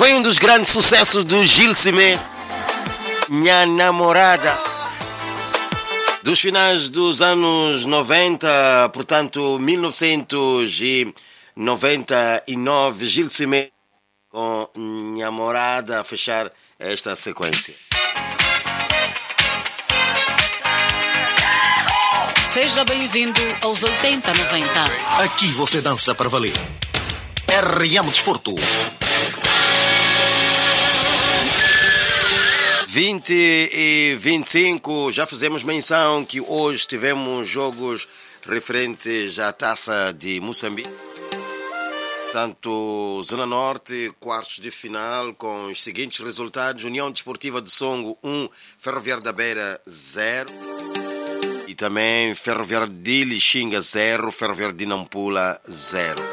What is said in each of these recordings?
Foi um dos grandes sucessos do Gil Simé, Minha Namorada, dos finais dos anos 90, portanto 1999, Gil Simé com Minha Namorada a fechar esta sequência. Seja bem-vindo aos 80-90. Aqui você dança para valer. RM Desporto. 20 e 25, já fizemos menção que hoje tivemos jogos referentes à Taça de Moçambique. Tanto Zona Norte, quartos de final, com os seguintes resultados: União Desportiva de Songo 1, Ferroviário da Beira 0. E também Ferroviário de Lixinga 0, Ferroviário de Nampula 0.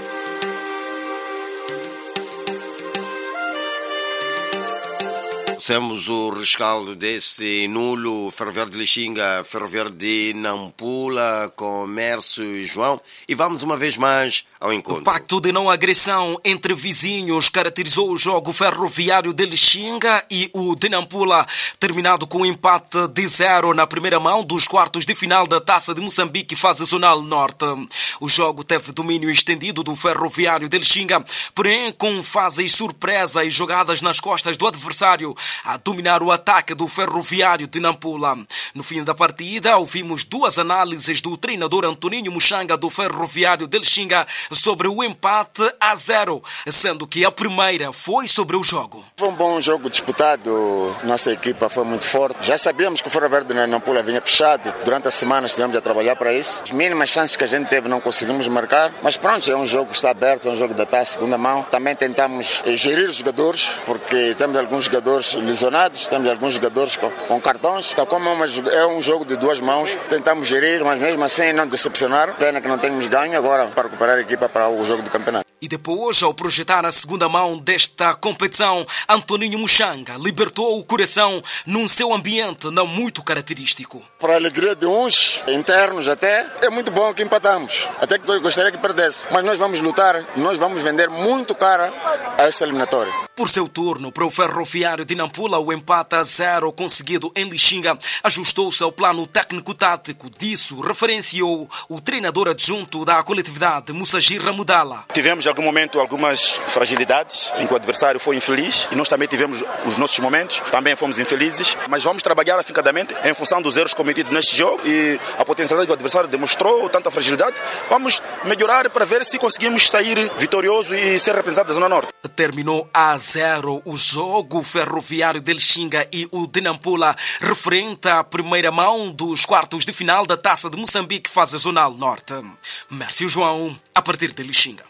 Temos o rescaldo desse nulo: Ferroviário de Lixinga, Ferroviário de Nampula, Comércio e João. E vamos uma vez mais ao encontro. O pacto de não agressão entre vizinhos caracterizou o jogo Ferroviário de Lixinga e o de Nampula, terminado com um empate de 0 na primeira mão dos quartos de final da Taça de Moçambique, fase zonal norte. O jogo teve domínio estendido do Ferroviário de Lixinga, porém com fases surpresa e jogadas nas costas do adversário a dominar o ataque do Ferroviário de Nampula. No fim da partida, ouvimos duas análises do treinador Antoninho Muxanga do Ferroviário de Lixinga sobre o empate a 0, sendo que a primeira foi sobre o jogo. Foi um bom jogo disputado, nossa equipa foi muito forte. Já sabíamos que o Ferroviário de Nampula vinha fechado, durante a semana estivemos a trabalhar para isso. As mínimas chances que a gente teve não conseguimos marcar, mas pronto, é um jogo que está aberto, é um jogo da taça, segunda mão. Também tentamos gerir os jogadores, porque temos alguns jogadores lesionados, temos alguns jogadores com cartões. Então, como é um jogo de duas mãos, tentamos gerir, mas mesmo assim não decepcionar. Pena que não temos ganho agora para recuperar a equipa para o jogo do campeonato. E depois, ao projetar a segunda mão desta competição, Antoninho Muxanga libertou o coração num seu ambiente não muito característico. Para a alegria de uns, internos até, é muito bom que empatamos. Até que eu gostaria que perdesse. Mas nós vamos lutar, nós vamos vender muito cara a essa eliminatória. Por seu turno, para o Ferroviário de Nampula, o empate a 0 conseguido em Lixinga ajustou-se ao plano técnico-tático. Disso referenciou o treinador adjunto da coletividade, Mussagir Ramudala. Tivemos em algum momento algumas fragilidades, em que o adversário foi infeliz, e nós também tivemos os nossos momentos, também fomos infelizes, mas vamos trabalhar afincadamente em função dos erros cometidos neste jogo e a potencialidade que o adversário demonstrou, tanta fragilidade. Vamos melhorar para ver se conseguimos sair vitorioso e ser representado da Zona Norte. Terminou a 0 o jogo Ferroviário de Lixinga e o de Nampula, referente à primeira mão dos quartos de final da Taça de Moçambique, fase zonal norte. Mércio João, a partir de Lixinga.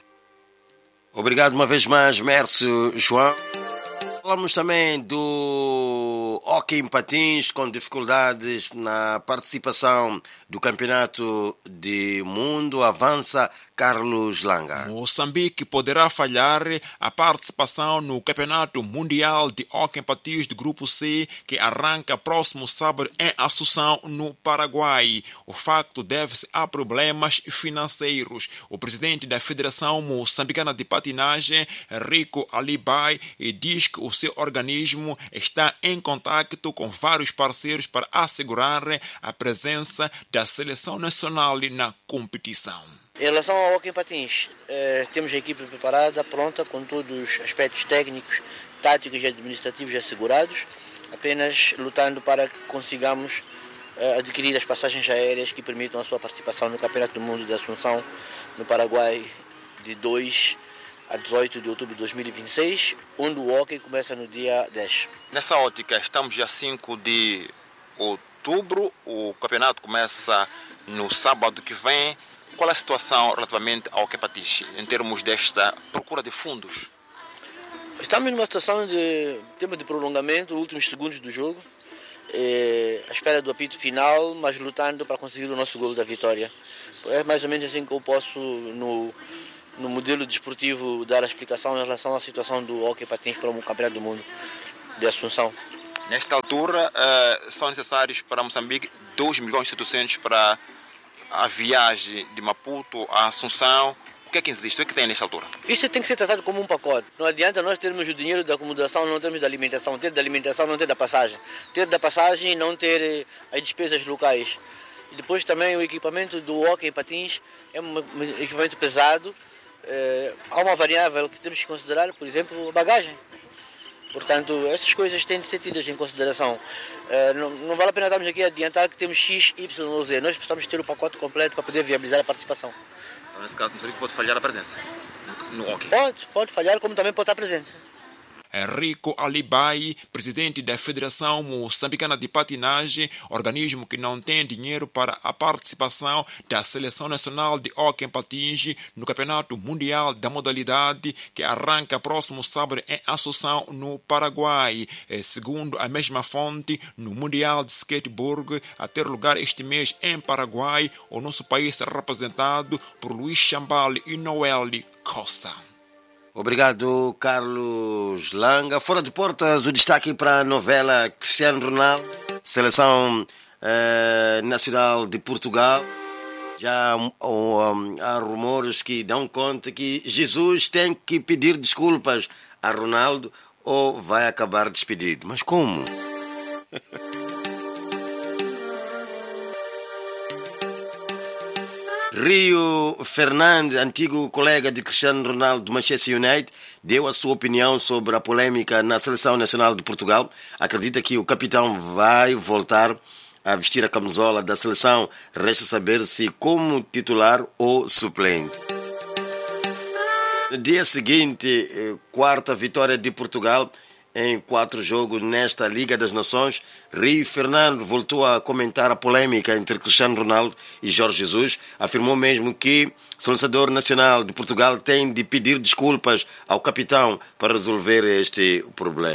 Obrigado uma vez mais, Mércio João. Falamos também do hóquei em patins, com dificuldades na participação do Campeonato do Mundo. Avança Carlos Langa. Moçambique poderá falhar a participação no Campeonato Mundial de Hóquei em Patins do Grupo C, que arranca próximo sábado em Assunção, no Paraguai. O facto deve-se a problemas financeiros. O presidente da Federação Moçambicana de Patinagem, Rico Alibai, diz que o seu organismo está em contacto com vários parceiros para assegurar a presença da seleção nacional na competição. Em relação ao hóquei em patins, temos a equipe preparada, pronta, com todos os aspectos técnicos, táticos e administrativos assegurados, apenas lutando para que consigamos adquirir as passagens aéreas que permitam a sua participação no Campeonato do Mundo de Assunção, no Paraguai, de 2 a 18 de outubro de 2026, onde o hóquei começa no dia 10. Nessa ótica, estamos dia 5 de outubro, o campeonato começa no sábado que vem. Qual é a situação relativamente ao hóquei patins, em termos desta procura de fundos? Estamos numa situação de tempo de prolongamento, últimos segundos do jogo, à espera do apito final, mas lutando para conseguir o nosso golo da vitória. É mais ou menos assim que eu posso, no modelo desportivo, dar a explicação em relação à situação do hóquei patins para o Campeonato do Mundo de Assunção. Nesta altura, são necessários para Moçambique 2.700.000 para a viagem de Maputo a Assunção. que é que existe? O que é que tem nesta altura? Isto tem que ser tratado como um pacote. Não adianta nós termos o dinheiro da acomodação, não termos da alimentação, ter da alimentação, não ter da passagem. Ter da passagem e não ter as despesas locais. E depois também o equipamento do hóquei em patins é um equipamento pesado. Há uma variável que temos que considerar, por exemplo, a bagagem. Portanto, essas coisas têm de ser tidas em consideração. Não vale a pena estarmos aqui a adiantar que temos X, Y ou Z. Nós precisamos ter o pacote completo para poder viabilizar a participação. Então, nesse caso, Moçambique pode falhar a presença no hóquei? Pode falhar, como também pode estar presente. Rico Alibai, presidente da Federação Moçambicana de Patinagem, organismo que não tem dinheiro para a participação da Seleção Nacional de Hóquei em Patins no Campeonato Mundial da modalidade que arranca próximo sábado em Assunção, no Paraguai. Segundo a mesma fonte, no Mundial de Skateboard a ter lugar este mês em Paraguai, o nosso país será representado por Luís Chambali e Noeli Costa. Obrigado, Carlos Langa. Fora de portas, o destaque para a novela Cristiano Ronaldo, Seleção Nacional de Portugal. Já há rumores que dão conta que Jesus tem que pedir desculpas a Ronaldo ou vai acabar despedido. Mas como? Rio Fernandes, antigo colega de Cristiano Ronaldo do Manchester United, deu a sua opinião sobre a polêmica na Seleção Nacional de Portugal. Acredita que o capitão vai voltar a vestir a camisola da seleção. Resta saber se como titular ou suplente. No dia seguinte, quarta vitória de Portugal em 4 jogos nesta Liga das Nações. Rio Fernando voltou a comentar a polêmica entre Cristiano Ronaldo e Jorge Jesus. Afirmou mesmo que o selecionador nacional de Portugal tem de pedir desculpas ao capitão para resolver este problema.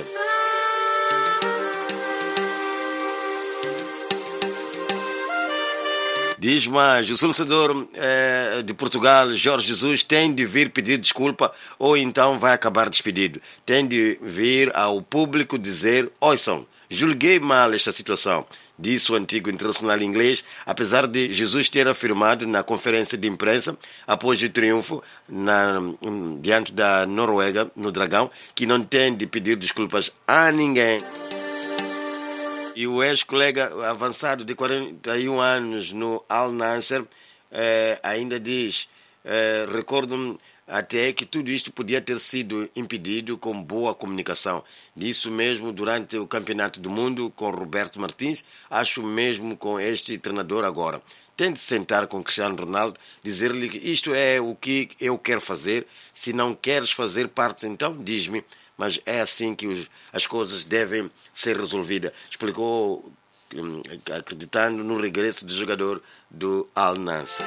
Diz mais, o selecionador de Portugal, Jorge Jesus, tem de vir pedir desculpa ou então vai acabar despedido. Tem de vir ao público dizer: ouçam, julguei mal esta situação, disse o antigo internacional inglês, apesar de Jesus ter afirmado na conferência de imprensa, após o triunfo diante da Noruega, no Dragão, que não tem de pedir desculpas a ninguém. E o ex-colega avançado de 41 anos no Al Nassr ainda diz: recordo-me até que tudo isto podia ter sido impedido com boa comunicação. Disso mesmo durante o Campeonato do Mundo com Roberto Martins, acho mesmo com este treinador agora. Tem de sentar com Cristiano Ronaldo, dizer-lhe que isto é o que eu quero fazer. Se não queres fazer parte, então diz-me. Mas é assim que as coisas devem ser resolvidas, explicou, acreditando no regresso do jogador do Al Nassr.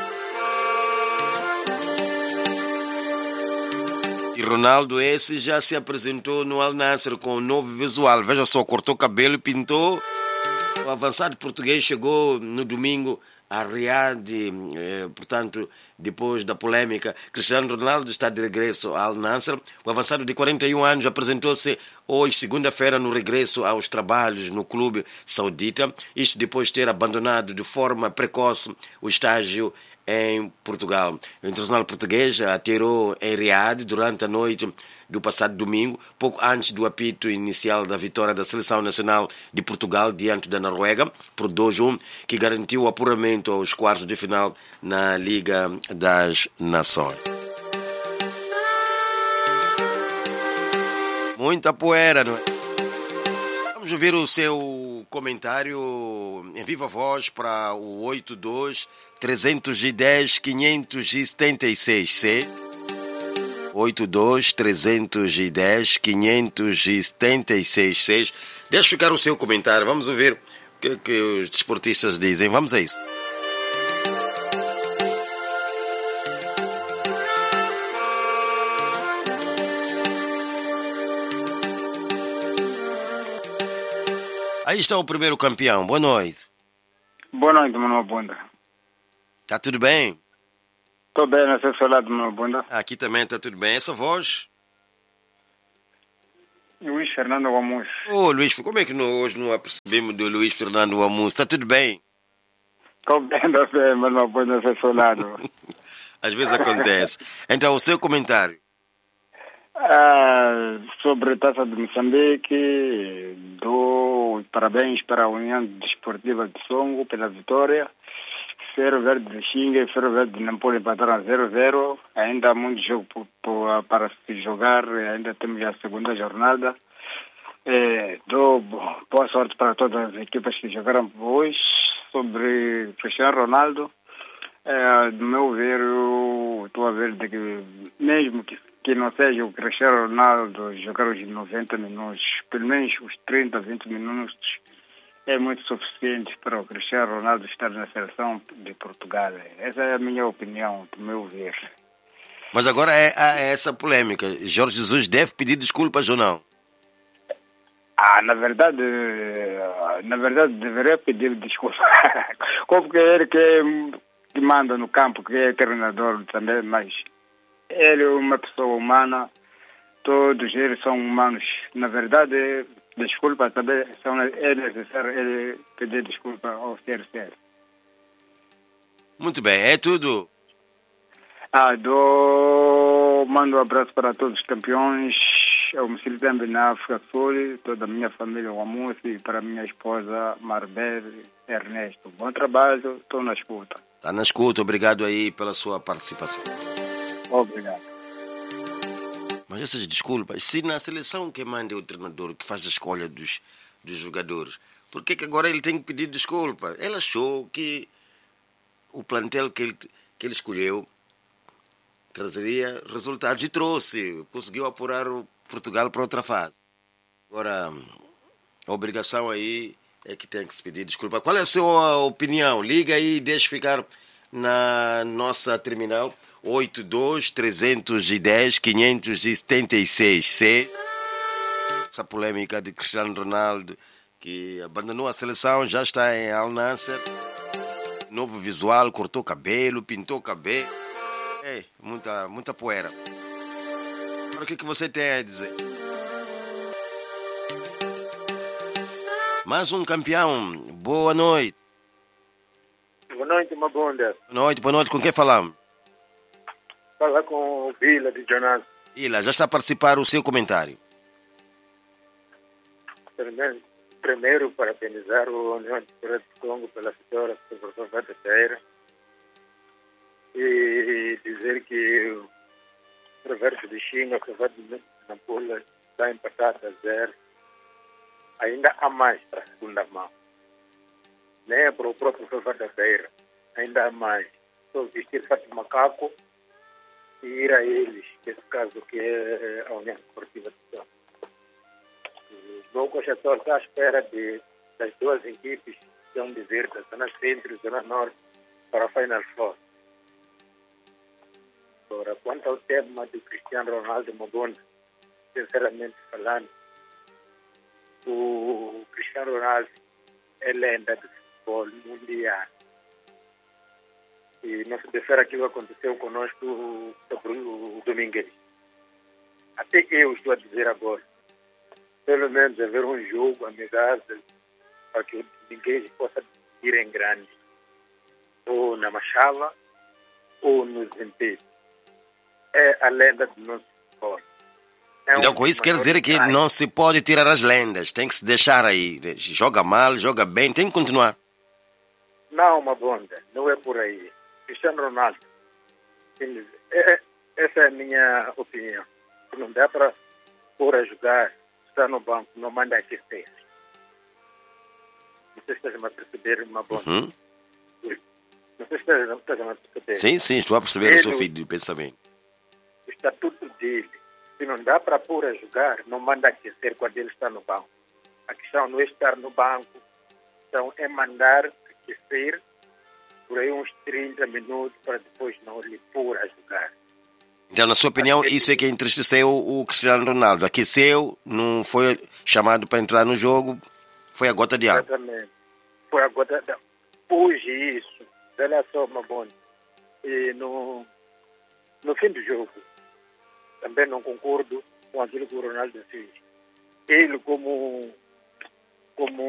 E Ronaldo esse já se apresentou no Al Nassr com um novo visual. Veja só, cortou cabelo e pintou. O avançado português chegou no domingo a Riad, portanto, depois da polêmica. Cristiano Ronaldo está de regresso ao Al Nassr. O avançado de 41 anos apresentou-se hoje, segunda-feira, no regresso aos trabalhos no clube saudita. Isto depois de ter abandonado de forma precoce o estágio em Portugal. O internacional português aterrou em Riad durante a noite do passado domingo, pouco antes do apito inicial da vitória da Seleção Nacional de Portugal diante da Noruega, por 2-1, que garantiu o apuramento aos quartos de final na Liga das Nações. Muita poeira, não é? Vamos ouvir o seu comentário em viva voz para o 82-310-576. 82-310-576. Deixa ficar o seu comentário. Vamos ouvir o que os desportistas dizem. Vamos a isso. Aí está o primeiro campeão. Boa noite. Boa noite, Manuel Bunda. Está tudo bem? Estou bem, não sei falar de Manuel Bunda. Aqui também está tudo bem. Essa voz? Luís Fernando Guamus. Ô, Luís, como é que hoje não apercebemos do Luís Fernando Guamus? Está tudo bem? Estou bem, Manuel Bunda, não sei falar. Às vezes acontece. Então, o seu comentário. Sobre a Taça de Moçambique, dou parabéns para a União Desportiva de Songo pela vitória. Ferro Verde de Xinga e Ferro Verde de Nampula empataram 0-0. Ainda há muito jogo para se jogar, ainda temos a segunda jornada. Dou boa sorte para todas as equipas que jogaram hoje. Sobre Cristiano Ronaldo, do meu ver, eu estou a ver de que mesmo que não seja o Cristiano Ronaldo jogar os 90 minutos, pelo menos os 30, 20 minutos, é muito suficiente para o Cristiano Ronaldo estar na seleção de Portugal. Essa é a minha opinião, do meu ver. Mas agora é essa polêmica. Jorge Jesus deve pedir desculpas ou não? Na verdade, deveria pedir desculpa. Como que ele que manda no campo, que é treinador também, mas ele é uma pessoa humana, todos eles são humanos. Na verdade, desculpa também, é necessário ele pedir desculpa ao ser sério. Muito bem, é tudo. Mando um abraço para todos os campeões. Eu me sinto também na África do Sul, toda a minha família, o Amusi, e para a minha esposa, Marbel Ernesto. Bom trabalho, estou na escuta. Está na escuta, obrigado aí pela sua participação. Obrigado. Mas essas desculpas, se na seleção que manda é o treinador que faz a escolha dos jogadores, por que agora ele tem que pedir desculpa? Ele achou que o plantel que ele escolheu trazeria resultados e trouxe, conseguiu apurar o Portugal para outra fase. Agora, a obrigação aí é que tem que se pedir desculpa. Qual é a sua opinião? Liga aí e deixe ficar na nossa terminal 82-310-576. Essa polêmica de Cristiano Ronaldo, que abandonou a seleção, já está em Al Nassr. Novo visual, cortou cabelo, pintou cabelo. Muita poeira. Agora, o que você tem a dizer? Mais um campeão. Boa noite. Boa noite, Mabunda. Boa noite. Com quem falamos? Fala com o Vila de Jonas. Vila, já está a participar o seu comentário. Primeiro, parabenizar o União Desportiva de Congo pela vitória sobre o Ferro Verde e dizer que o Ferro Verde de Xinga, o Ferro Verde de Nampula está empatado a 0. Ainda há mais para a segunda mão. Nem é para o próprio Ferro Verde da Beira. Ainda há mais. Só vestir fato de macaco e ir a eles, nesse caso que é a União Desportiva de Congo. Pouco já estou à espera das duas equipes que vão dizer da Zona Centro e Zona Norte para a Final Four. Agora, quanto ao tema do Cristiano Ronaldo Mabunda, sinceramente falando, o Cristiano Ronaldo é lenda do futebol mundial. E não se refere àquilo que aconteceu conosco sobre o Domingues. Até eu estou a dizer agora, pelo menos haver um jogo amigável para que o Domingues possa ir em grande, ou na Machava, ou no Zempê. É a lenda do nosso futebol. Então, com isso quer dizer que não se pode tirar as lendas, tem que se deixar aí. Joga mal, joga bem, tem que continuar. Não, Mabunda, não é por aí. Cristiano Ronaldo, essa é a minha opinião. Não dá para pôr a jogar, está no banco, não manda aquecer. Não sei se estás a perceber, Mabunda. Não sei se estás a perceber. Sim, estou a perceber o seu filho de pensamento. O estatuto dele, se não dá para pôr a jogar, não manda aquecer quando ele está no banco. A questão não é estar no banco, então é mandar aquecer por aí uns 30 minutos para depois não lhe pôr a jogar. Então, na sua opinião, isso é que entristeceu o Cristiano Ronaldo. Aqueceu, não foi chamado para entrar no jogo, foi a gota de água. Exatamente. Foi a gota de água. Hoje isso, olha só, Mabona, e no fim do jogo, também não concordo com aquilo que o Ronaldo fez. Ele, como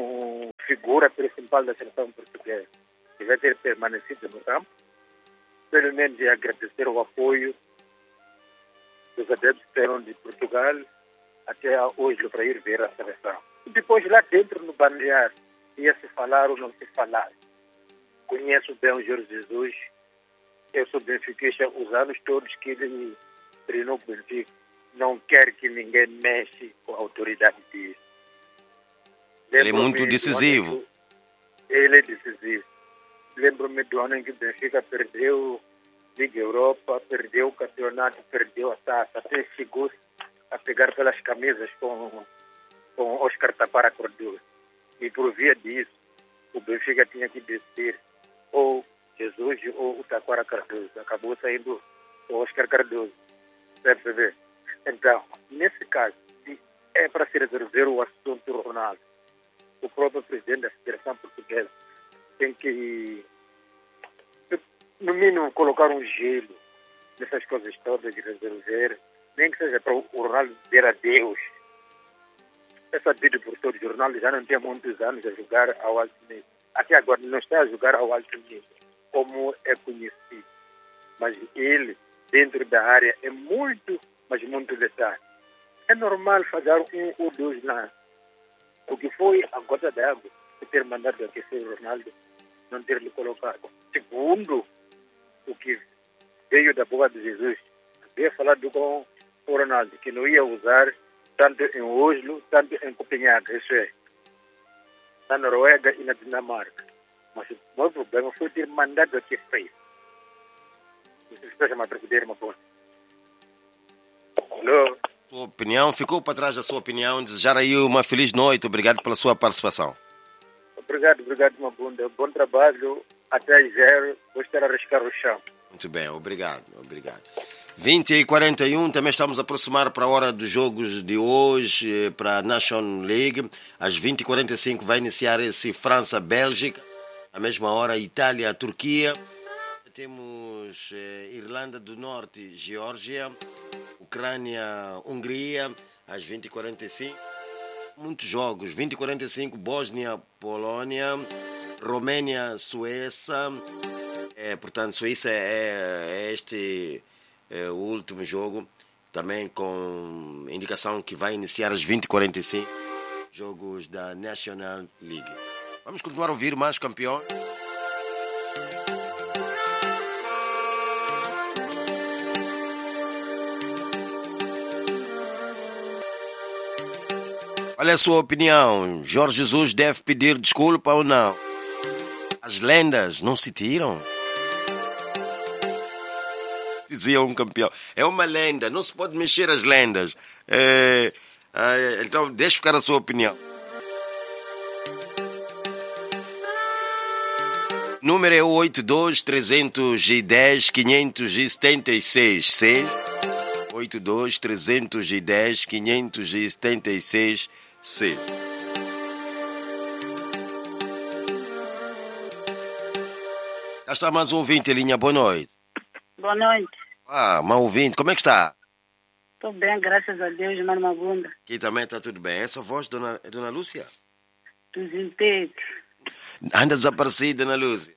figura principal da seleção portuguesa, deve ter permanecido no campo pelo menos é agradecer o apoio dos adeptos que vieram de Portugal até hoje para ir ver a seleção. E depois lá dentro no balneário, ia se falar ou não se falar. Conheço bem o Jorge Jesus, eu sou benfiquista, os anos todos que ele treinou o Benfica, não quer que ninguém mexe com a autoridade dele. Ele é muito decisivo. Ele é decisivo. Lembro-me do ano em que o Benfica perdeu Liga Europa, perdeu o campeonato, perdeu a taça, até chegou a pegar pelas camisas com Oscar Tapara Cordoa. E por via disso, o Benfica tinha que decidir ou Jesus ou o Tapara Cardoso. Acabou saindo o Oscar Cardoso. Percebe? Então, nesse caso, se é para se resolver o assunto Ronaldo, o próprio presidente da Federação Portuguesa tem que, no mínimo, colocar um gelo nessas coisas todas de resolver, nem que seja para o Ronaldo dizer adeus. É sabido por todos, o Ronaldo já não tem muitos anos a jogar ao alto nível. Até agora não está a jogar ao alto nível, como é conhecido. Mas ele, dentro da área, é muito, mas muito letal. É normal fazer um ou dois lá. O que foi a gota d'água de ter mandado aquecer o Ronaldo, não ter lhe colocado. Segundo, o que veio da boca de Jesus, veio falado com o Ronaldo, que não ia usar tanto em Oslo, tanto em Copenhague, isso é, na Noruega e na Dinamarca. Mas o maior problema foi ter mandado aqui fez. Você está chamando para poder uma coisa. Alô? Sua opinião, ficou para trás da sua opinião. Desejar aí uma feliz noite. Obrigado pela sua participação. Obrigado, Mabunda. Bom trabalho. Até às 0. Vou estar a riscar o chão. Muito bem, obrigado. 20h41, também estamos a aproximar para a hora dos jogos de hoje, para a National League. Às 20h45 vai iniciar esse França-Bélgica. À mesma hora, Itália-Turquia. Temos Irlanda do Norte, Geórgia. Ucrânia-Hungria, às 20h45. Muitos jogos. 20h45, Bósnia-Polónia. Romênia-Suécia. Portanto, Suíça é o último jogo, também com indicação que vai iniciar às 20h45, jogos da National League. Vamos continuar a ouvir mais campeões. Qual é a sua opinião? Jorge Jesus deve pedir desculpa ou não? As lendas não se tiram? Dizia um campeão. É uma lenda, não se pode mexer as lendas. Então, deixe ficar a sua opinião. Número é o 82-310-576. 82-310-576. Já está mais um ouvinte em linha. Boa noite. Boa noite. Uma ouvinte. Como é que está? Estou bem, graças a Deus, Mano Mabunda. Aqui também está tudo bem. Essa voz é Dona Lúcia? Dos inteiros. Anda desaparecida, Dona Lúcia?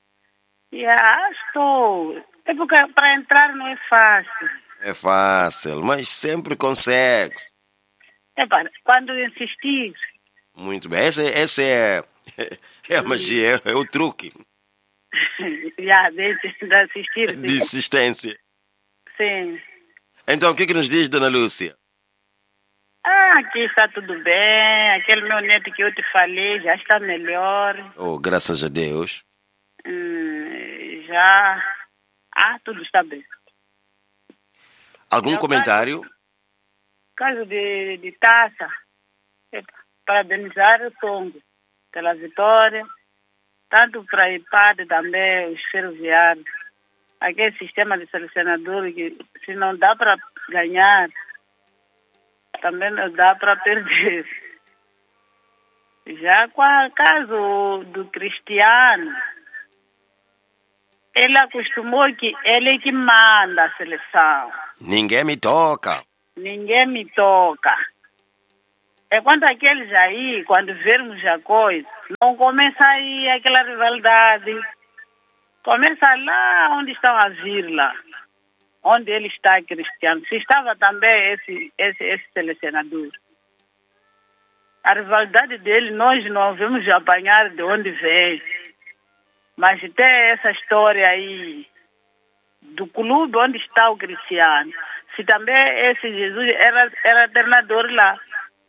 Estou. É porque para entrar não é fácil. É fácil, mas sempre consegue. Quando insistir. Muito bem. Essa é a magia, é o truque. De assistir. De insistência. Sim. Então, o que nos diz, Dona Lúcia? Aqui está tudo bem. Aquele meu neto que eu te falei já está melhor. Oh, graças a Deus. Tudo está bem. Algum comentário? Caso de taça. Parabenizar o Songo pela vitória. Tanto para a IPAD também, os ferroviários. Aquele sistema de selecionador que se não dá para ganhar, também não dá para perder. Já com o caso do Cristiano, ele acostumou que ele é que manda a seleção. Ninguém me toca. É quanto aqueles aí, quando vermos a coisa, não começa aí aquela rivalidade. Começa lá onde estão a vir lá. Onde ele está, Cristiano. Se estava também esse selecionador. A rivalidade dele, nós não vamos apanhar de onde vem. Mas tem essa história aí do clube onde está o Cristiano. Se também esse Jesus era treinador lá.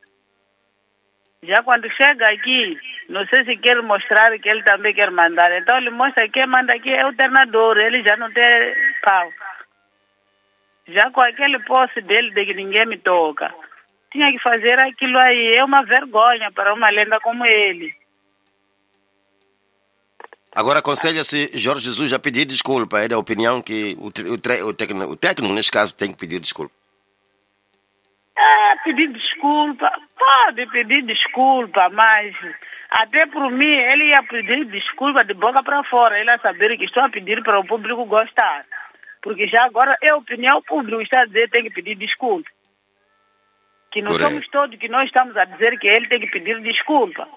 Já quando chega aqui, não sei se quer mostrar que ele também quer mandar. Então ele mostra que quem manda aqui é o treinador. Ele já não tem pau. Já com aquele posse dele de que ninguém me toca. Tinha que fazer aquilo aí. É uma vergonha para uma lenda como ele. Agora aconselha-se Jorge Jesus a pedir desculpa. É da opinião que o técnico, neste caso, tem que pedir desculpa. Pedir desculpa. Pode pedir desculpa, mas até por mim ele ia pedir desculpa de boca para fora. Ele ia saber que estou a pedir para o público gostar. Porque já agora é opinião pública, está a dizer que tem que pedir desculpa. Que não somos todos que nós estamos a dizer que ele tem que pedir desculpa.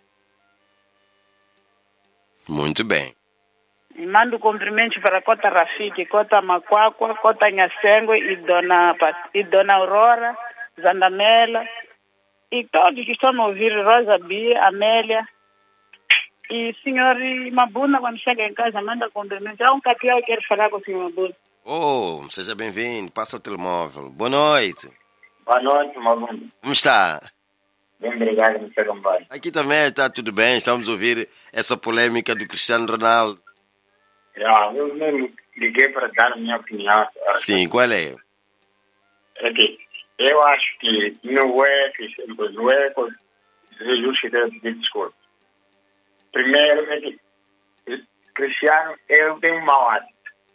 Muito bem. E mando cumprimentos para Cota Rafiki, Cota Macuacua, Cota Nhacengo e Dona Aurora, Zandamela, e todos que estão a ouvir, Rosa Bia, Amélia. E senhor Mabuna, quando chega em casa, manda cumprimentos. Há um capial que quer falar com o senhor Mabuna. Seja bem-vindo. Passa o telemóvel. Boa noite. Boa noite, Mabuna. Como está? Bem, obrigado, Mr. Gambari. Aqui também está tudo bem. Estamos a ouvir essa polêmica do Cristiano Ronaldo. Eu mesmo liguei para dar a minha opinião. Sim, qual é? É que eu acho que não é Jesus que deve pedir desculpa. Primeiro é que Cristiano, ele tem um mau hábito.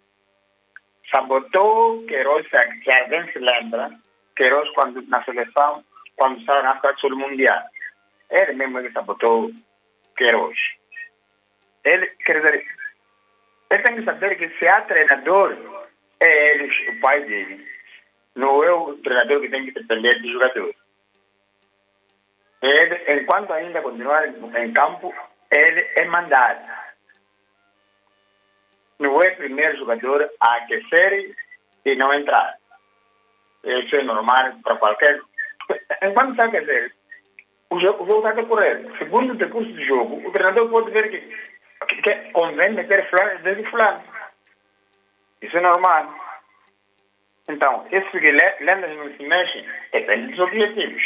Sabotou Queiroz, se alguém se lembra, Queiroz na seleção, quando estava na Copa do Mundial. Ele mesmo que sabotou Queiroz. Ele, quer dizer, ele tem que saber que se há treinador, é ele o pai dele. Não é o treinador que tem que depender do jogador. Ele, enquanto ainda continuar em campo, ele é mandado. Não é o primeiro jogador a aquecer e não entrar. Isso é normal para qualquer... Enquanto está a aquecer, o jogo está a decorrer. Segundo o decurso do jogo, o treinador pode ver que convém meter fulano desde fulano. Isso é normal. Então, isso que lendas não se mexem, depende dos objetivos.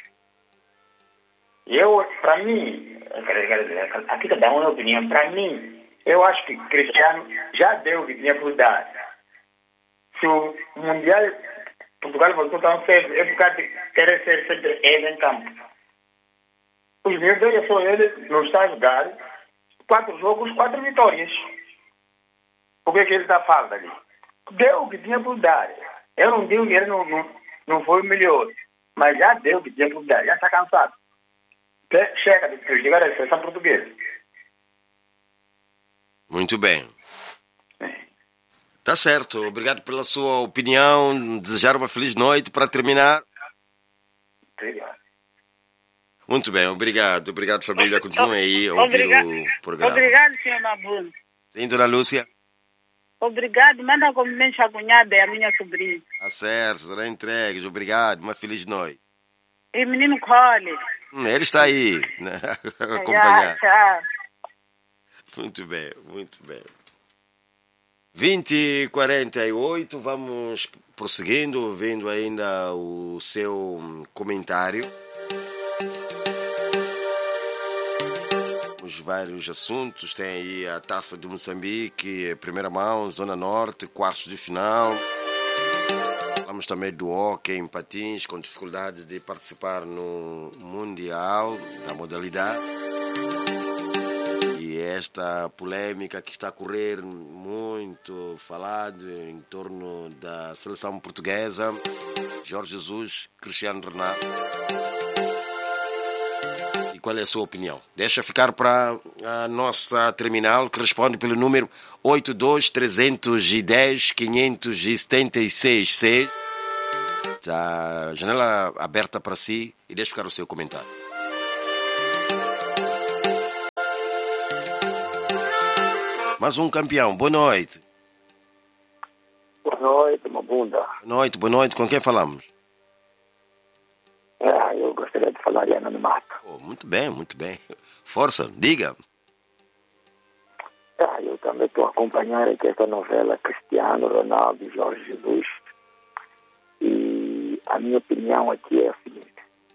Para mim, aqui cada um é opinião, para mim, eu acho que Cristiano já deu o que tinha por dar. Se o Mundial, Portugal voltou tão cedo, é por causa de querer ser sempre ele em campo. Os meus dele só ele não está a jogar 4 jogos, 4 vitórias. O que é que ele está falando ali? Deu o que tinha por dar. Eu não digo que ele não foi o melhor, mas já deu o que tinha por dar, já está cansado. Chega de criticar a seleção portuguesa. Muito bem. Tá certo. Obrigado pela sua opinião. Desejar uma feliz noite para terminar. Obrigado. Muito bem, obrigado. Obrigado, família. Continue aí a ouvir o programa. Obrigado, senhor Mabuno. Sim, dona Lúcia. Obrigado. Manda cumprimentos à cunhada e à minha sobrinha. Tá certo, será entregues. Obrigado. Uma feliz noite. E menino Cole. Ele está aí, né? Acompanhar. Tchau. Muito bem, muito bem. 20h48, vamos prosseguindo, ouvindo ainda o seu comentário. Os vários assuntos, tem aí a Taça de Moçambique, primeira mão, Zona Norte, quartos de final. Falamos também do hóquei em patins, com dificuldade de participar no Mundial, da modalidade. E esta polêmica que está a correr muito falado em torno da seleção portuguesa, Jorge Jesus, Cristiano Ronaldo. E qual é a sua opinião? Deixa ficar para a nossa terminal, que responde pelo número 82-310-576-6. A janela aberta para si e deixa ficar o seu comentário. Mais um campeão. Boa noite. Boa noite, Mabunda. Boa noite. Com quem falamos? Eu gostaria de falar em anonimato. Muito bem. Força, diga. Eu também estou acompanhando aqui esta novela Cristiano Ronaldo e Jorge Jesus. E a minha opinião aqui é a seguinte.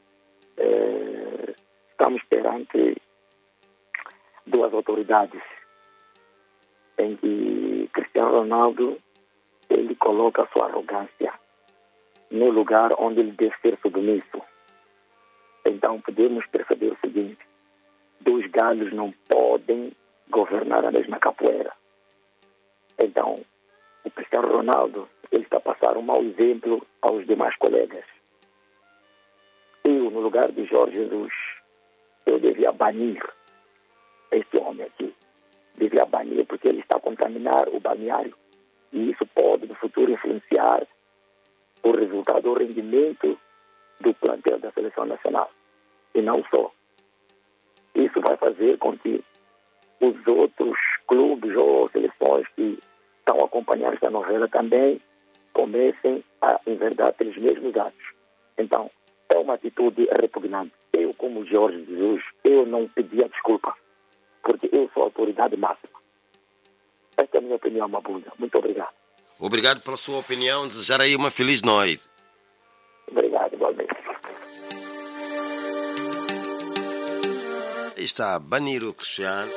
Estamos perante duas autoridades em que Cristiano Ronaldo ele coloca a sua arrogância no lugar onde ele deve ser submisso. Então podemos perceber o seguinte: dois galhos não podem governar a mesma capoeira. Então, o Cristiano Ronaldo ele está a passar um mau exemplo aos demais colegas. Eu, no lugar de Jorge Jesus, eu devia banir este homem aqui. Devia banir porque ele está a contaminar o balneário. E isso pode, no futuro, influenciar o resultado, o rendimento do plantel da Seleção Nacional. E não só. Isso vai fazer com que os outros clubes ou seleções que estão acompanhando esta novela também comecem a enverdar aqueles mesmos atos. Então, é uma atitude repugnante. Eu, como Jorge Jesus, eu não pedia desculpa, porque eu sou a autoridade máxima. Esta é a minha opinião, Mabunda. Muito obrigado. Obrigado pela sua opinião. Desejar aí uma feliz noite. Obrigado, igualmente. Aí está, banir o Cristiano.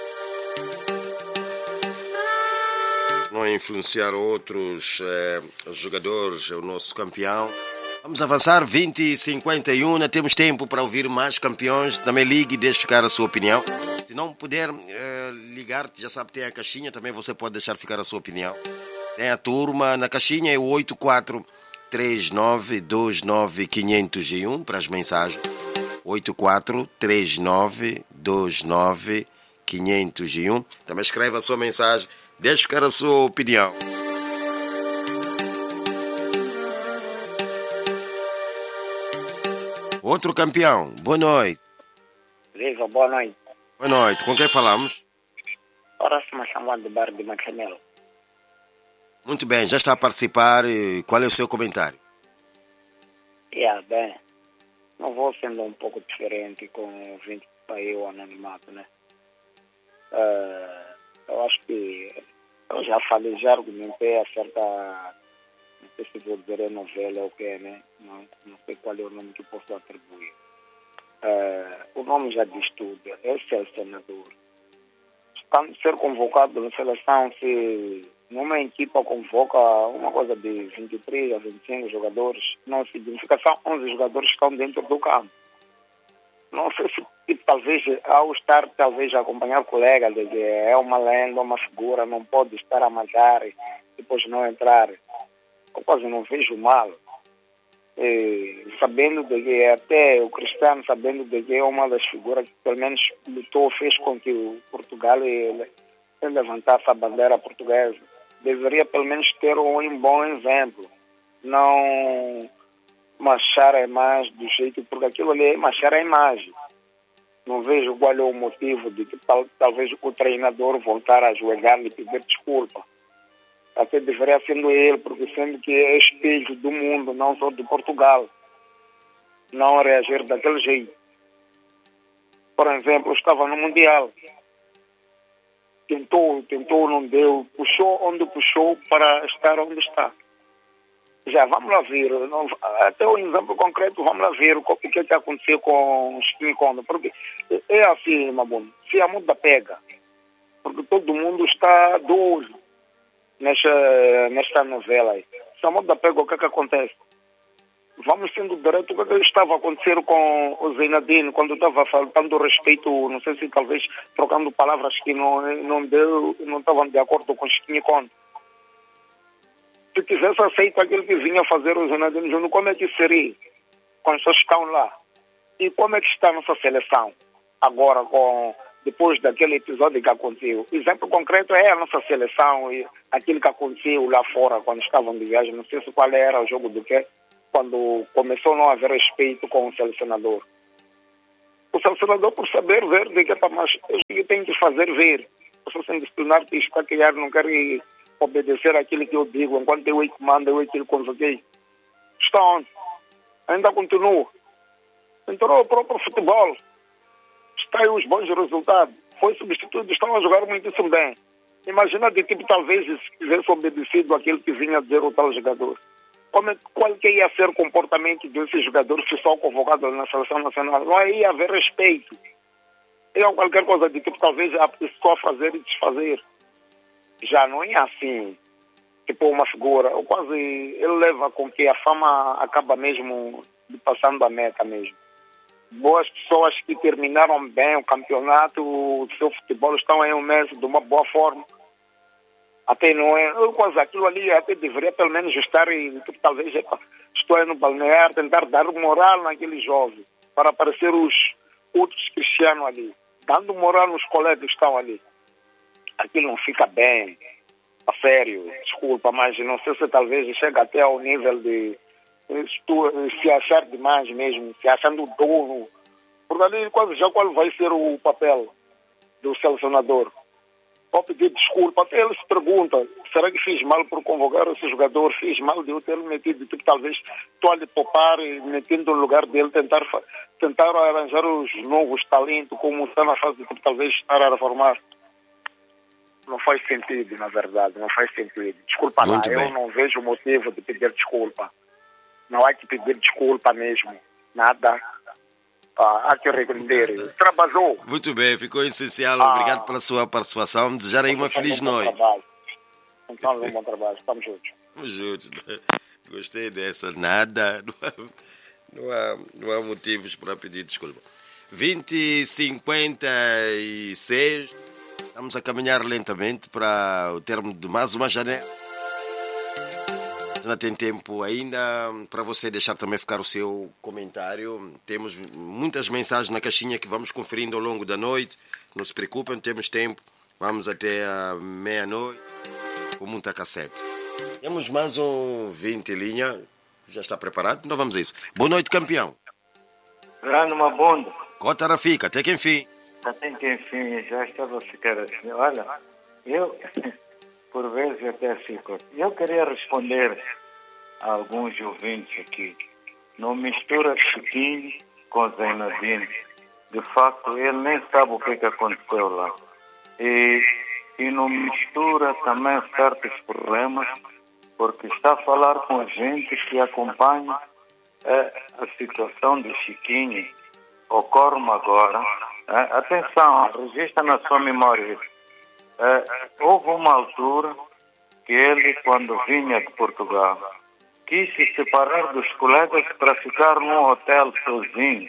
Não influenciar outros jogadores, é o nosso campeão. Vamos avançar, 20h51, ainda temos tempo para ouvir mais campeões. Também ligue e deixe ficar a sua opinião. Se não puder ligar, já sabe, tem a caixinha, também você pode deixar ficar a sua opinião. Tem a turma, na caixinha é o 843929-501 para as mensagens. 843929-501. Também escreva a sua mensagem, deixe ficar a sua opinião. Outro campeão, boa noite. Viva, boa noite. Boa noite, com quem falamos? Horácio chamado do bairro de Machanelo. Muito bem, já está a participar. Qual é o seu comentário? Bem, não vou sendo um pouco diferente com o 20 para o anonimato, né? Eu acho que eu já falei, já argumentei acerca, não sei se vou dizer novela ou o que, né? Não sei qual é o nome que posso atribuir. O nome já diz tudo, é o selecionador. Está a ser convocado na seleção, se numa equipa convoca uma coisa de 23 a 25 jogadores, não significa só 11 jogadores que estão dentro do campo. Não sei se talvez ao estar talvez a acompanhar colegas, é uma lenda, uma figura, não pode estar a malhar e depois não entrar. Eu quase não vejo mal. Sabendo de que até o Cristiano, sabendo de que é uma das figuras que pelo menos lutou, fez com que o Portugal levantasse a bandeira portuguesa, deveria pelo menos ter um bom exemplo, não manchar a imagem do jeito, porque aquilo ali é manchar a imagem. Não vejo qual é o motivo de que talvez o treinador voltar a ajoelhar e pedir desculpa. Até deveria sendo ele, porque sendo que é espelho do mundo, não só de Portugal, não reagir daquele jeito. Por exemplo, estava no Mundial, tentou, não deu, puxou onde puxou para estar onde está. Já, vamos lá ver, até o exemplo concreto, vamos lá ver o que aconteceu com o Chiquinho Conde, porque é assim, Mabuno, se a muda pega, porque todo mundo está de olho nesta novela aí. Se a moda pega, o que acontece? Vamos sendo direto, o que estava a acontecer com o Zeinadine quando estava faltando respeito, não sei se talvez trocando palavras que não estavam de acordo com o Chiquinho Conde. Se tivesse aceito aquilo que vinha fazer o Zeinadine Júnior, como é que seria? Com as pessoas que estão lá. E como é que está a nossa seleção agora, depois daquele episódio que aconteceu? Exemplo concreto é a nossa seleção e aquilo que aconteceu lá fora quando estavam de viagem, não sei se qual era o jogo do quê, quando começou a não haver respeito com o selecionador. O selecionador, por saber ver de que mais, ele tem que fazer ver. pessoa sem disciplinar, que está a criar, não quer obedecer aquilo que eu digo, enquanto eu que mando, eu que convoquei. Está onde? Ainda continua. Entrou o próprio futebol. Está aí os bons resultados. Foi substituído, estão a jogar muitíssimo bem. Imagina de tipo, talvez, se tivesse obedecido aquilo que vinha dizer o tal jogador. Qual que ia ser o comportamento desse jogador se só convocado na seleção nacional? Não ia haver respeito. Ia qualquer coisa de tipo, talvez a pessoa fazer e desfazer. Já não é assim, tipo uma figura. Ou quase ele leva com que a fama acaba mesmo passando a meta mesmo. Boas pessoas que terminaram bem o campeonato, o seu futebol, estão em um mês de uma boa forma. Até não é, quase aquilo ali até deveria pelo menos estar, talvez estou aí no balneário, tentar dar moral naquele jovem, para aparecer os outros cristianos ali, dando moral nos colegas que estão ali. Aquilo não fica bem, a sério, desculpa, mas não sei se talvez chega até ao nível de se achar demais mesmo, se achando dono. Por ali quase já qual vai ser o papel do selecionador? Ao pedir desculpa, até ele se pergunta, será que fiz mal por convocar esse jogador? Fiz mal de eu ter metido, tipo, talvez estou a lhe poupar e metendo no lugar dele, tentar arranjar os novos talentos, como está na fase de tipo, talvez estar a reformar. Não faz sentido, na verdade, não faz sentido. Desculpa lá, eu não vejo motivo de pedir desculpa. Não há que pedir desculpa mesmo. Nada. Há que repreender. Trabalhou. Muito bem, ficou essencial. Obrigado pela sua participação. Desejar aí uma feliz noite. Então, um bom trabalho. Estamos juntos. Estamos juntos. Gostei dessa. Nada. Não há motivos para pedir desculpa. 20h56. Vamos a caminhar lentamente para o termo de mais uma janela. Ainda tem tempo ainda para você deixar também ficar o seu comentário. Temos muitas mensagens na caixinha que vamos conferindo ao longo da noite. Não se preocupem, temos tempo. Vamos até a meia-noite com muita cassete. Temos mais um 20 linha. Já está preparado? Então vamos a isso. Boa noite, campeão. Grande uma bunda. Cota Rafika, até que enfim. Até que enfim, já estava a ficar assim. Olha, eu... por vezes até fico. Eu queria responder a alguns ouvintes aqui. Não mistura Chiquinho com Zainadine. De facto, ele nem sabe o que aconteceu lá. E não mistura também certos problemas, porque está a falar com gente que acompanha a situação do Chiquinho. Ocorre-me agora. Atenção, registra na sua memória. Houve uma altura que ele, quando vinha de Portugal, quis se separar dos colegas para ficar num hotel sozinho.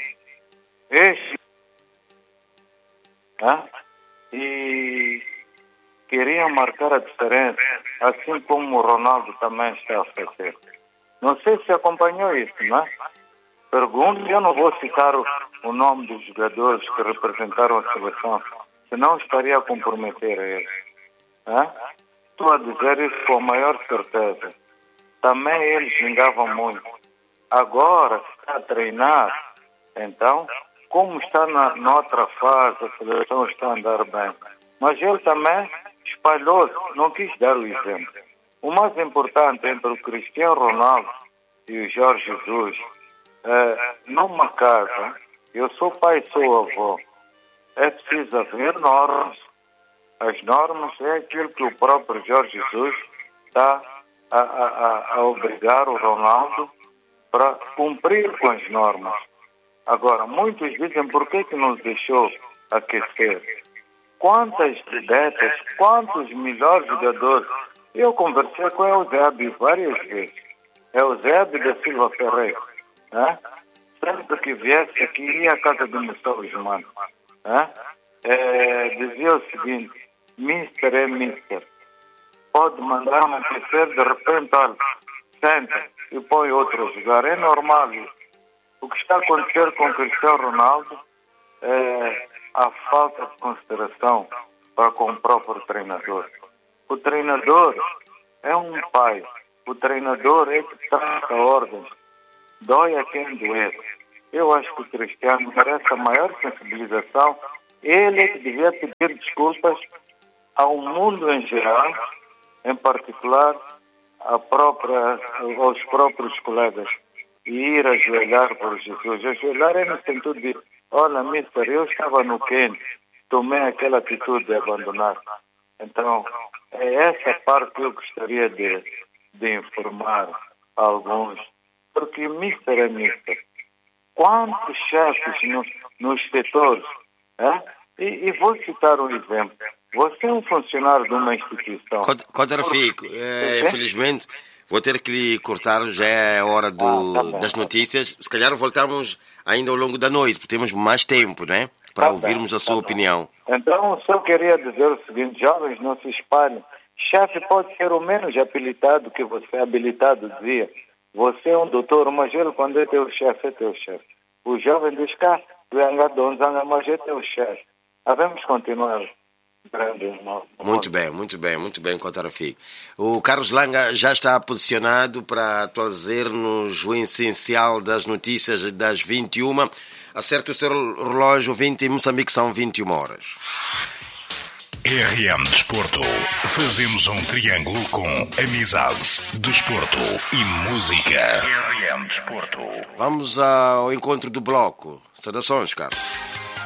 E queria marcar a diferença, assim como o Ronaldo também está a fazer. Não sei se acompanhou isso, não é? Pergunto, eu não vou citar o nome dos jogadores que representaram a seleção, senão estaria a comprometer eles. Estou a dizer isso com a maior certeza. Também eles gingavam muito. Agora está a treinar. Então, como está na outra fase, a seleção está a andar bem. Mas ele também espalhou-se, não quis dar o exemplo. O mais importante entre o Cristiano Ronaldo e o Jorge Jesus, numa casa, eu sou pai e sou avô, é preciso haver normas. As normas é aquilo que o próprio Jorge Jesus está a obrigar o Ronaldo para cumprir com as normas. Agora, muitos dizem por que nos deixou aquecer. Quantas vedetas, quantos melhores jogadores. Eu conversei com o Eusébio várias vezes. Eusébio da Silva Ferreira. Sempre que viesse aqui, ia à casa do Moção Osmano. Dizia o seguinte: Mister é Mister. Pode mandar-me aquecer, de repente, olha, senta e põe outro a jogar. É normal isso. O que está a acontecer com o Cristiano Ronaldo é a falta de consideração para com o próprio treinador. O treinador é um pai. O treinador é que trata ordens. Dói a quem doer. Eu acho que o Cristiano merece a maior sensibilização. Ele é que devia pedir desculpas ao mundo em geral, em particular aos próprios colegas, e ir ajoelhar por Jesus. Ajoelhar é no sentido de, olha, mister, eu estava no quente, tomei aquela atitude de abandonar. Então, é essa parte que eu gostaria de informar alguns, porque mister é mister. Quantos chefes nos setores? E vou citar um exemplo. Você é um funcionário de uma instituição. Contra Fico, infelizmente, vou ter que lhe cortar, já é a hora das notícias. Se calhar voltamos ainda ao longo da noite, porque temos mais tempo, né? Para ouvirmos a sua opinião. Então, só queria dizer o seguinte, jovens, não se espalhem. Chefe pode ser o menos habilitado que você, habilitado dizia. Você é um doutor, mas ele, quando é teu chefe, é teu chefe. O jovem diz cá, mas é teu chefe. Vamos continuar. Muito bem, Contra Fico. O Carlos Langa já está posicionado para trazer-nos o essencial das notícias das 21. Acerte o seu relógio, 20 em Moçambique são 21 horas. RM Desporto. Fazemos um triângulo com amizade, desporto e música. RM Desporto. Vamos ao encontro do bloco. Saudações, Carlos.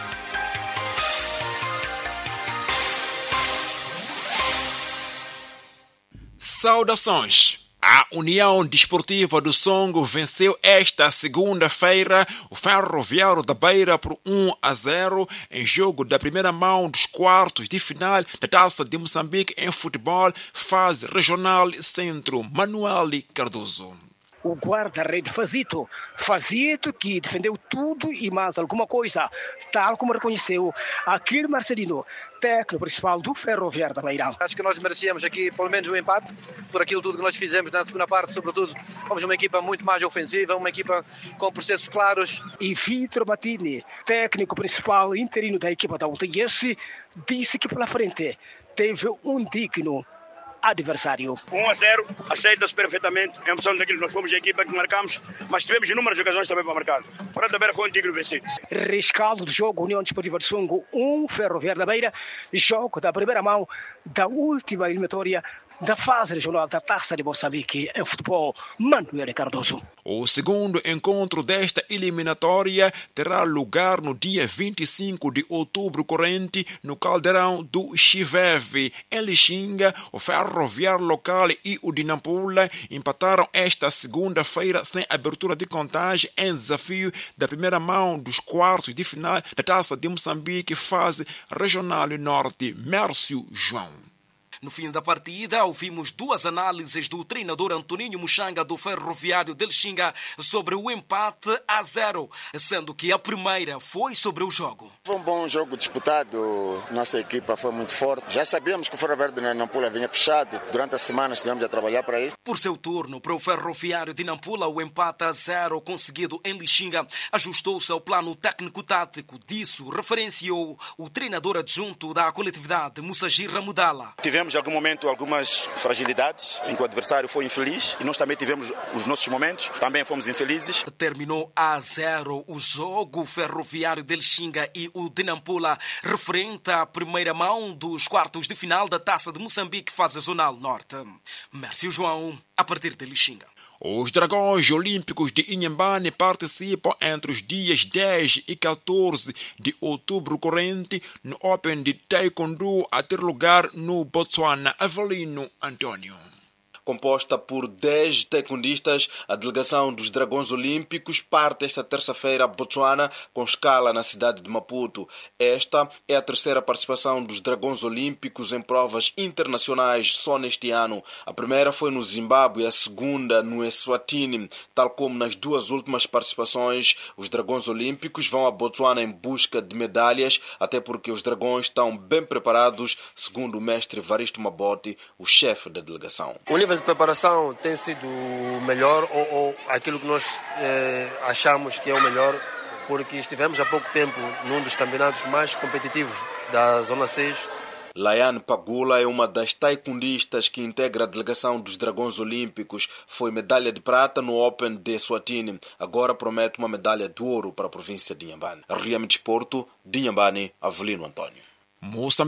Saudações! A União Desportiva do Songo venceu esta segunda-feira o Ferroviário da Beira por 1-0 em jogo da primeira mão dos quartos de final da Taça de Moçambique em futebol, fase regional Centro Manuel Cardoso. O guarda-rede Fazito que defendeu tudo e mais alguma coisa, tal como reconheceu Aquino Marcelino, técnico principal do Ferroviário da Beira. Acho que nós merecíamos aqui pelo menos um empate, por aquilo tudo que nós fizemos na segunda parte, sobretudo. Fomos uma equipa muito mais ofensiva, uma equipa com processos claros. E Vitor Matini, técnico principal interino da equipa da UTS, disse que pela frente teve um digno adversário. 1-0, aceita-se perfeitamente em função daquilo que nós fomos a equipa que marcamos, mas tivemos inúmeras ocasiões também para marcar. Para da Beira foi um digno vencido. Rescaldo do jogo, União Desportiva de Songo 1, Ferroviário da Beira, jogo da primeira mão da última eliminatória da fase regional da Taça de Moçambique em futebol, Manuel Cardoso. O segundo encontro desta eliminatória terá lugar no dia 25 de outubro corrente no Caldeirão do Chiveve. Em Lixinga, o Ferroviário local e o de Nampula empataram esta segunda-feira sem abertura de contagem em desafio da primeira mão dos quartos de final da Taça de Moçambique, fase regional norte. Mércio João. No fim da partida, ouvimos duas análises do treinador Antoninho Muxanga do Ferroviário de Lixinga sobre o empate a 0, sendo que a primeira foi sobre o jogo. Foi um bom jogo disputado, nossa equipa foi muito forte. Já sabíamos que o Ferroviário de Nampula vinha fechado, durante a semana estivemos a trabalhar para isso. Por seu turno, para o Ferroviário de Nampula, o empate a 0 conseguido em Lixinga ajustou-se ao plano técnico-tático. Disso referenciou o treinador adjunto da coletividade, Mussagir Ramudala. Tivemos em algum momento algumas fragilidades em que o adversário foi infeliz e nós também tivemos os nossos momentos, também fomos infelizes. Terminou a 0 o jogo. Ferroviário de Lixinga e o de Nampula, referente à primeira mão dos quartos de final da Taça de Moçambique, fase zonal norte. Mércio João, a partir de Lixinga. Os Dragões Olímpicos de Inhambane participam entre os dias 10 e 14 de outubro corrente no Open de Taekwondo a ter lugar no Botswana. Avelino Antônio. Composta por 10 taekwondistas, a delegação dos Dragões Olímpicos parte esta terça-feira a Botswana, com escala na cidade de Maputo. Esta é a terceira participação dos Dragões Olímpicos em provas internacionais só neste ano. A primeira foi no Zimbábue e a segunda no Eswatini. Tal como nas duas últimas participações, os Dragões Olímpicos vão a Botswana em busca de medalhas, até porque os Dragões estão bem preparados, segundo o mestre Varisto Mabote, o chefe da delegação. O nível de preparação tem sido melhor ou aquilo que nós achamos que é o melhor, porque estivemos há pouco tempo num dos campeonatos mais competitivos da Zona 6. Laiane Pagula é uma das taekwondistas que integra a delegação dos Dragões Olímpicos. Foi medalha de prata no Open de Eswatini. Agora promete uma medalha de ouro para a província de Inhambane. RM Desporto, de Inhambane, Avelino Antônio.